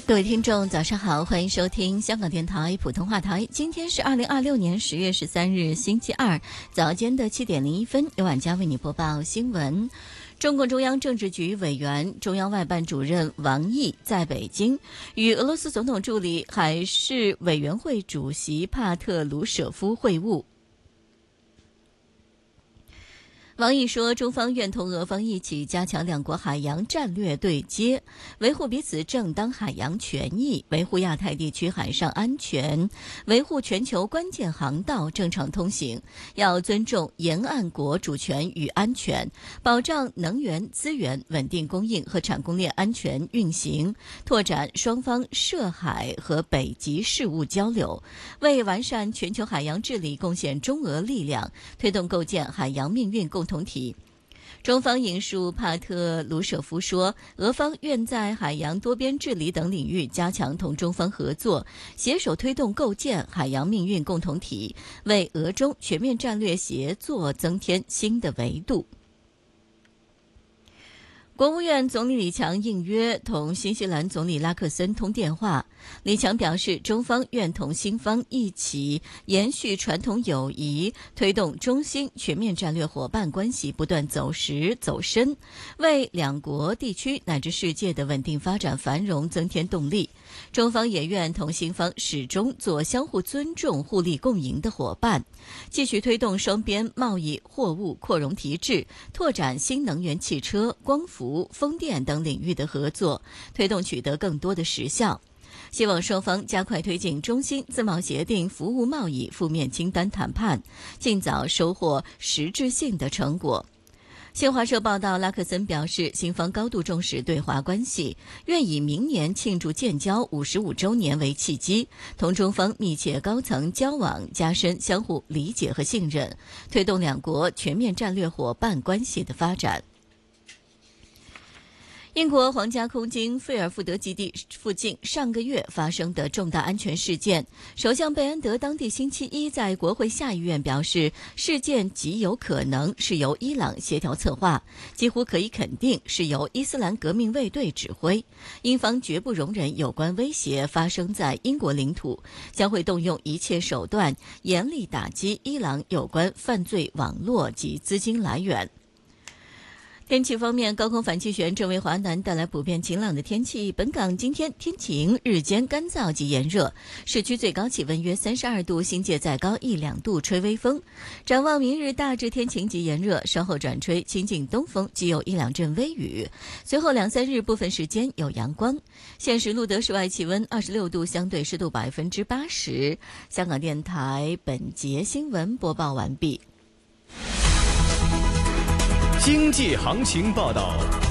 各位听众早上好，欢迎收听香港电台普通话台。今天是2026年10月13日星期二，早间的7点01分，由晚佳为你播报新闻。中共中央政治局委员、中央外办主任王毅在北京与俄罗斯总统助理海事委员会主席帕特鲁舍夫会晤。王毅说，中方愿同俄方一起加强两国海洋战略对接，维护彼此正当海洋权益，维护亚太地区海上安全，维护全球关键航道正常通行，要尊重沿岸国主权与安全，保障能源资源稳定供应和产供链安全运行，拓展双方涉海和北极事务交流，为完善全球海洋治理贡献中俄力量，推动构建海洋命运共同体。中方引述帕特鲁舍夫说，俄方愿在海洋多边治理等领域加强同中方合作，携手推动构建海洋命运共同体，为俄中全面战略协作增添新的维度。国务院总理李强应约同新西兰总理拉克森通电话。李强表示，中方愿同新方一起延续传统友谊，推动中新全面战略伙伴关系不断走实走深，为两国地区乃至世界的稳定发展繁荣增添动力。中方也愿同新方始终做相互尊重、互利共赢的伙伴，继续推动双边贸易货物扩容提质，拓展新能源汽车、光伏、风电等领域的合作，推动取得更多的实效。希望双方加快推进中新自贸协定服务贸易负面清单谈判，尽早收获实质性的成果。新华社报道，拉克森表示，新方高度重视对华关系，愿以明年庆祝建交55周年为契机，同中方密切高层交往，加深相互理解和信任，推动两国全面战略伙伴关系的发展。英国皇家空军费尔福德基地附近上个月发生的重大安全事件，首相贝恩德当地星期一在国会下议院表示，事件极有可能是由伊朗协调策划，几乎可以肯定是由伊斯兰革命卫队指挥。英方绝不容忍有关威胁发生在英国领土，将会动用一切手段严厉打击伊朗有关犯罪网络及资金来源。天气方面，高空反气旋正为华南带来普遍晴朗的天气。本港今天天晴，日间干燥及炎热，市区最高气温约32度，新界再高1-2度，吹微风。展望明日大致天晴及炎热，稍后转吹清劲东风，即有1-2阵微雨。随后2-3日部分时间有阳光。现时录得室外气温26度，相对湿度80%。香港电台本节新闻播报完毕。 经济行情报道，